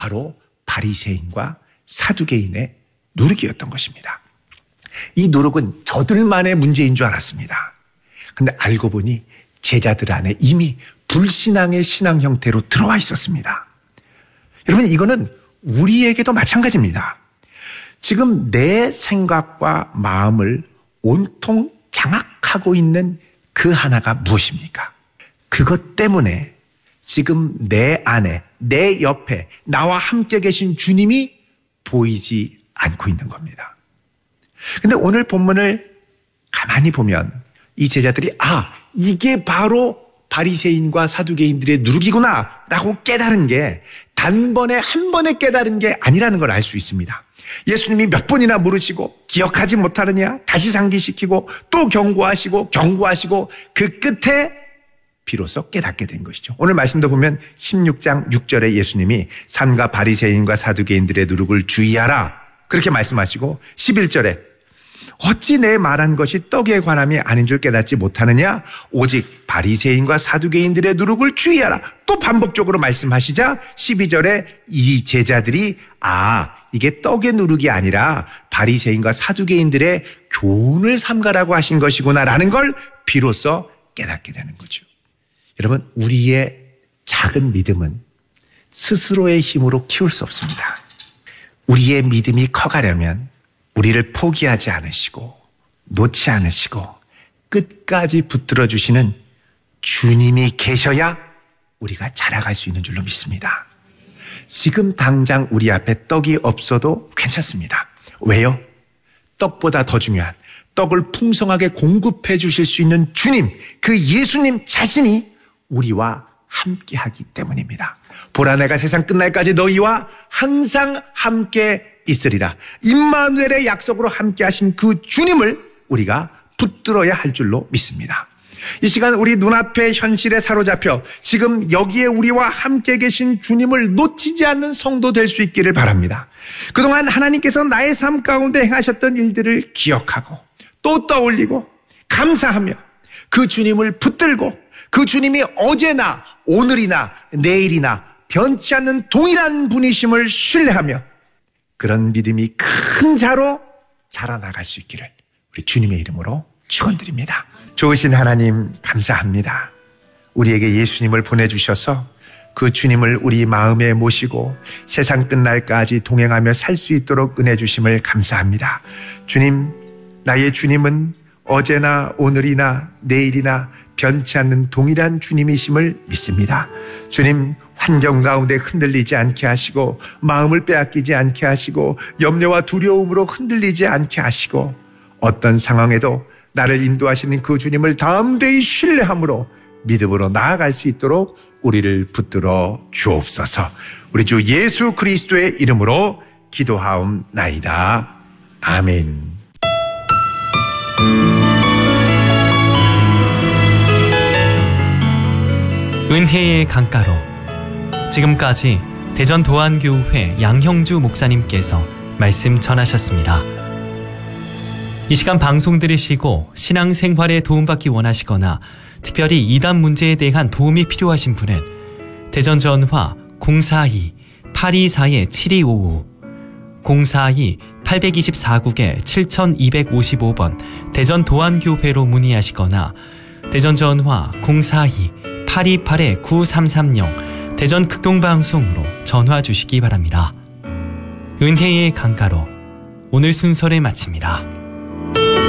바로 바리새인과 사두개인의 누룩이었던 것입니다. 이 누룩은 저들만의 문제인 줄 알았습니다. 근데 알고 보니 제자들 안에 이미 불신앙의 신앙 형태로 들어와 있었습니다. 여러분, 이거는 우리에게도 마찬가지입니다. 지금 내 생각과 마음을 온통 장악하고 있는 그 하나가 무엇입니까? 그것 때문에 지금 내 안에, 내 옆에 나와 함께 계신 주님이 보이지 않고 있는 겁니다. 근데 오늘 본문을 가만히 보면 이 제자들이 이게 바로 바리새인과 사두개인들의 누룩이구나 라고 깨달은 게 단번에 한 번에 깨달은 게 아니라는 걸 알 수 있습니다. 예수님이 몇 번이나 물으시고 기억하지 못하느냐 다시 상기시키고 또 경고하시고 그 끝에 비로소 깨닫게 된 것이죠. 오늘 말씀도 보면 16장 6절에 예수님이 삼가 바리새인과 사두개인들의 누룩을 주의하라 그렇게 말씀하시고 11절에 어찌 내 말한 것이 떡에 관함이 아닌 줄 깨닫지 못하느냐 오직 바리새인과 사두개인들의 누룩을 주의하라 또 반복적으로 말씀하시자 12절에 이 제자들이 이게 떡의 누룩이 아니라 바리새인과 사두개인들의 교훈을 삼가라고 하신 것이구나라는 걸 비로소 깨닫게 되는 거죠. 여러분, 우리의 작은 믿음은 스스로의 힘으로 키울 수 없습니다. 우리의 믿음이 커가려면 우리를 포기하지 않으시고 놓지 않으시고 끝까지 붙들어 주시는 주님이 계셔야 우리가 자라갈 수 있는 줄로 믿습니다. 지금 당장 우리 앞에 떡이 없어도 괜찮습니다. 왜요? 떡보다 더 중요한 떡을 풍성하게 공급해 주실 수 있는 주님, 그 예수님 자신이 우리와 함께하기 때문입니다. 보라, 내가 세상 끝날까지 너희와 항상 함께 있으리라. 임마누엘의 약속으로 함께하신 그 주님을 우리가 붙들어야 할 줄로 믿습니다. 이 시간 우리 눈앞의 현실에 사로잡혀 지금 여기에 우리와 함께 계신 주님을 놓치지 않는 성도 될 수 있기를 바랍니다. 그동안 하나님께서 나의 삶 가운데 행하셨던 일들을 기억하고 또 떠올리고 감사하며 그 주님을 붙들고 그 주님이 어제나 오늘이나 내일이나 변치 않는 동일한 분이심을 신뢰하며 그런 믿음이 큰 자로 자라나갈 수 있기를 우리 주님의 이름으로 축원드립니다. 좋으신 하나님 감사합니다. 우리에게 예수님을 보내주셔서 그 주님을 우리 마음에 모시고 세상 끝날까지 동행하며 살 수 있도록 은혜 주심을 감사합니다. 주님, 나의 주님은 어제나 오늘이나 내일이나 변치 않는 동일한 주님이심을 믿습니다. 주님, 환경 가운데 흔들리지 않게 하시고 마음을 빼앗기지 않게 하시고 염려와 두려움으로 흔들리지 않게 하시고 어떤 상황에도 나를 인도하시는 그 주님을 담대히 신뢰함으로 믿음으로 나아갈 수 있도록 우리를 붙들어 주옵소서. 우리 주 예수 그리스도의 이름으로 기도하옵나이다. 아멘. 은혜의 강가로 지금까지 대전 도안교회 양형주 목사님께서 말씀 전하셨습니다. 이 시간 방송 들으시고 신앙생활에 도움받기 원하시거나 특별히 이단 문제에 대한 도움이 필요하신 분은 대전 전화 042-824-7255 042-824국에 7255번 대전 도안교회로 문의하시거나 대전 전화 042-828-9330 대전 극동방송으로 전화 주시기 바랍니다. 은혜의 강가로 오늘 순서를 마칩니다.